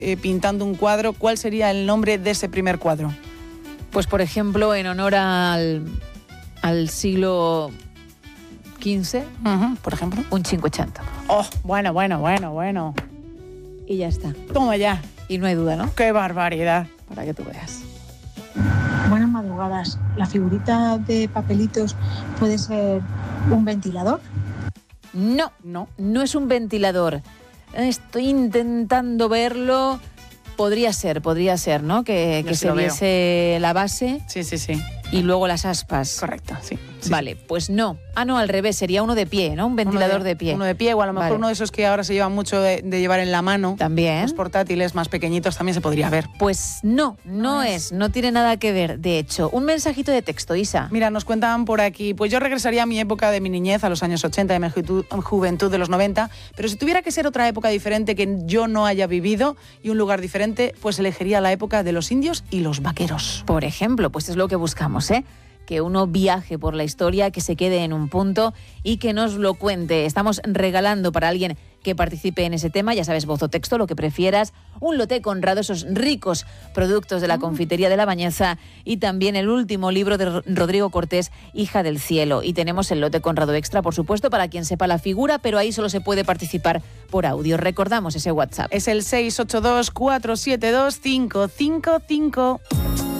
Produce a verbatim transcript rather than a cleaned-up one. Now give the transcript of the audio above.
eh, pintando un cuadro, ¿cuál sería el nombre de ese primer cuadro? Pues, por ejemplo, en honor al, al siglo quince, uh-huh, por ejemplo, un Cinquecento. Oh, bueno, bueno, bueno, bueno. Y ya está. Toma ya. Y no hay duda, ¿no? ¡Qué barbaridad! Para que tú veas. Buenas madrugadas. ¿La figurita de papelitos puede ser un ventilador? No, no, no es un ventilador. Estoy intentando verlo. Podría ser, podría ser, ¿no? Que, que se viese la base. Sí, sí, sí. Y luego las aspas. Correcto, sí. sí vale, sí. pues no. Ah, no, al revés, sería uno de pie, ¿no? Un ventilador uno de, de pie. Uno de pie, o a lo mejor vale. uno de esos que ahora se llevan mucho de, de llevar en la mano. También. Los portátiles más pequeñitos también se podría ver. Pues no, no, no es. es, no tiene nada que ver, de hecho. Un mensajito de texto, Isa. Mira, nos cuentan por aquí, pues yo regresaría a mi época de mi niñez, a los años ochenta, de mi juventud, juventud de los noventa, pero si tuviera que ser otra época diferente que yo no haya vivido y un lugar diferente, pues elegiría la época de los indios y los vaqueros. Por ejemplo, pues es lo que buscamos, ¿eh? Que uno viaje por la historia, que se quede en un punto y que nos lo cuente. Estamos regalando para alguien que participe en ese tema, ya sabes, voz o texto, lo que prefieras, un lote Conrado, esos ricos productos de la confitería de La Bañeza, y también el último libro de Rodrigo Cortés, Hija del Cielo. Y tenemos el lote Conrado extra, por supuesto, para quien sepa la figura, pero ahí solo se puede participar por audio. Recordamos ese WhatsApp. Es el seis ocho dos, cuatro siete dos, cinco cinco cinco.